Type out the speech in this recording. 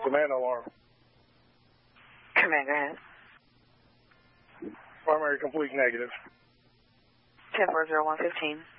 Command alarm. Command, go ahead. Primary complete negative. 10-4-0-1-15.